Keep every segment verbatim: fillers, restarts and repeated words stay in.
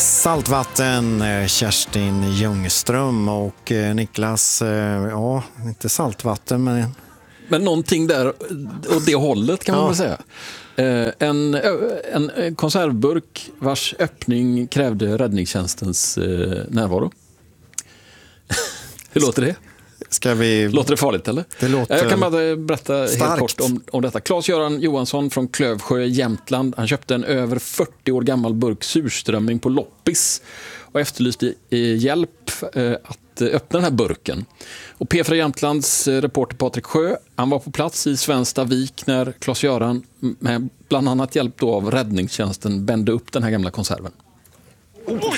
Saltvatten, Kerstin Ljungström och Niklas, ja, inte saltvatten men... Men någonting där åt det hållet kan man ja. väl säga. En, en konservburk vars öppning krävde räddningstjänstens närvaro. Hur låter det? Ska vi... Låter det farligt eller? Det låter Jag kan bara berätta starkt. helt kort om, om detta. Claes-Göran Johansson från Klövsjö, Jämtland. Han köpte en över fyrtio år gammal burk surströmming på loppis och efterlyste hjälp att öppna den här burken. Och P fyra Jämtlands reporter Patrik Sjö, han var på plats i Svenstavik när Claes-Göran med bland annat hjälp då av räddningstjänsten bände upp den här gamla konserven. Oj!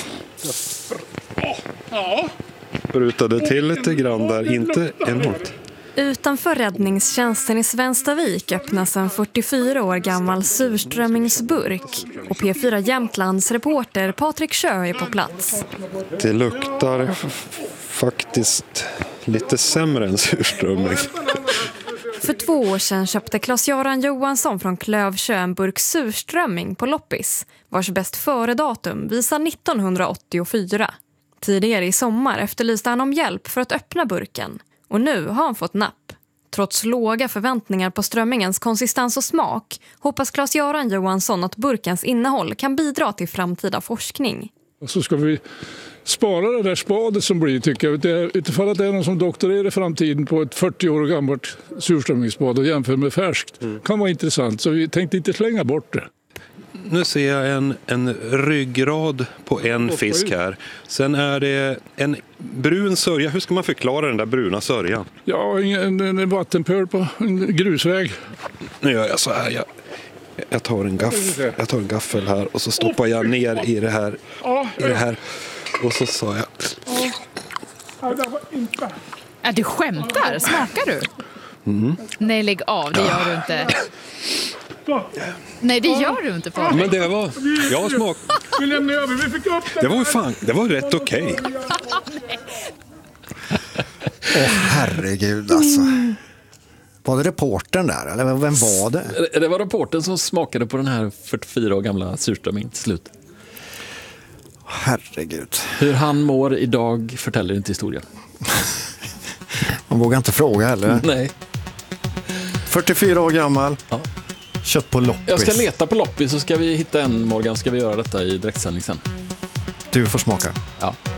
Ja. Brutade till lite grann där, inte enormt. Utanför räddningstjänsten i Svenstavik öppnas en fyrtiofyra år gammal surströmmingsburk och P fyra Jämtlands reporter Patrik Sjö är på plats. Det luktar faktiskt lite sämre än surströmming. För två år sedan köpte Claes-Göran Johansson från Klövsjö en burk surströmming på loppis, vars bäst före datum visar nittonhundraåttiofyra. Tidigare i sommar efterlyste han om hjälp för att öppna burken. Och nu har han fått napp. Trots låga förväntningar på strömmingens konsistens och smak hoppas Claes-Göran Johansson att burkens innehåll kan bidra till framtida forskning. Och så ska vi spara det där spadet som blir, tycker jag. Det, utifall att det är någon som doktorerar i framtiden på ett fyrtio år gammalt surströmmingsspad och jämför med färskt. Mm. Kan vara intressant, så vi tänkte inte slänga bort det. Nu ser jag en, en ryggrad på en fisk här. Sen är det en brun sörja. Hur ska man förklara den där bruna sörjan? Ja, en, en vattenpöl på en grusväg. Nu gör jag så här. Jag, jag, tar en gaff, jag tar en gaffel här och så stoppar jag ner i det här. I det här. Och så sa jag... Ja, du skämtar. Smakar du? Mm. Nej, lägg av. Det gör du inte. Nej, det gör du inte, Patrik. Men det var... Jag smak... Vi lämnar över, vi fick upp det var ju fan... Det var rätt okej. Okay. Åh, oh, herregud alltså. Var det reportern där? Eller vem var det? Det var reportern som smakade på den här fyrtiofyra år gamla surströmmingen till slut. Herregud. Hur han mår idag förtäller inte historien. Man vågar inte fråga heller. Nej. fyrtiofyra år gammal. Ja. Kött på loppis. Jag ska leta på loppis så ska vi hitta en, Morgan. Ska vi göra detta i direktsändning sen? Du får smaka. Ja.